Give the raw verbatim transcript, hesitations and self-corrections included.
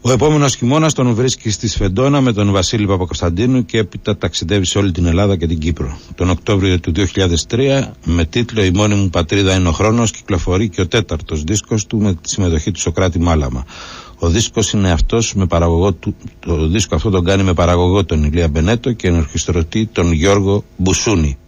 Ο επόμενος χειμώνας τον βρίσκει στη Σφεντόνα με τον Βασίλη Παπακοσταντίνου και έπειτα ταξιδεύει σε όλη την Ελλάδα και την Κύπρο. Τον Οκτώβριο του δύο χιλιάδες τρία, με τίτλο «Η μόνη μου πατρίδα είναι ο χρόνος», κυκλοφορεί και ο τέταρτος δίσκος του με τη συμμετοχή του Σωκράτη Μάλαμα. Ο δίσκος είναι αυτός με παραγωγό του, το δίσκο αυτό τον κάνει με παραγωγό τον Ηλία Μπενέτο και ενορχιστρωτή τον Γιώργο Μπουσούνη.